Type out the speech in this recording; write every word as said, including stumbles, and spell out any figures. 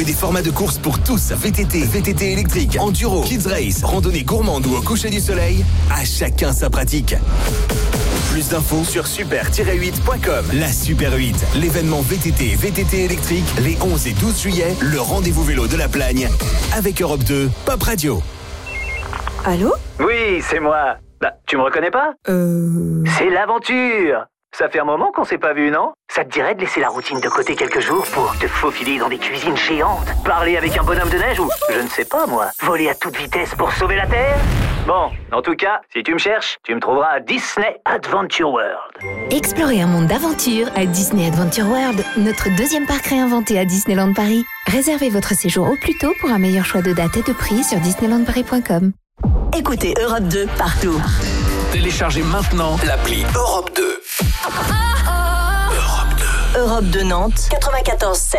Retrouvez des formats de courses pour tous. V T T, V T T électrique, enduro, kids race, randonnée gourmande ou au coucher du soleil. À chacun sa pratique. Plus d'infos sur super tiret huit point com. La Super huit, l'événement V T T, V T T électrique, les onze et douze juillet, le rendez-vous vélo de la Plagne, avec Europe deux, Pop Radio. Allô ? Oui, c'est moi. Bah, tu me reconnais pas ? Euh... C'est l'aventure. Ça fait un moment qu'on s'est pas vu, non ? Ça te dirait de laisser la routine de côté quelques jours pour te faufiler dans des cuisines géantes, parler avec un bonhomme de neige ou, je ne sais pas moi, voler à toute vitesse pour sauver la Terre ? Bon, en tout cas, si tu me cherches, tu me trouveras à Disney Adventure World. Explorez un monde d'aventure à Disney Adventure World, notre deuxième parc réinventé à Disneyland Paris. Réservez votre séjour au plus tôt pour un meilleur choix de date et de prix sur disneyland paris point com. Écoutez Europe deux partout. Téléchargez maintenant l'appli Europe deux. Europe deux. Europe deux Nantes, quatre-vingt-quatorze sept.